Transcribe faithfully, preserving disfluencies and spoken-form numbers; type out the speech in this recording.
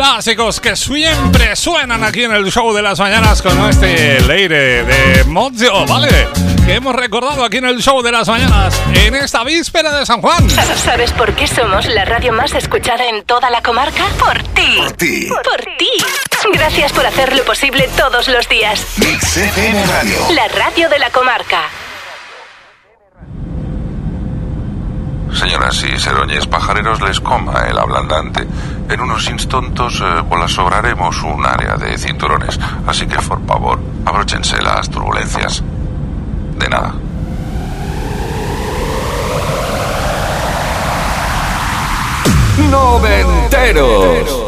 clásicos que siempre suenan aquí en el show de las mañanas con este Leire de Mozio, ¿vale? Que hemos recordado aquí en el show de las mañanas en esta víspera de San Juan. ¿Sabes por qué somos la radio más escuchada en toda la comarca? Por ti. Por ti. Por ti. Gracias por hacerlo posible todos los días. Mix F M Radio. La radio de la comarca. Señoras y seroñes pajareros, les coma el ablandante. En unos instantes eh, pues sobraremos un área de cinturones. Así que, por favor, abróchense las turbulencias. De nada. Noventeros.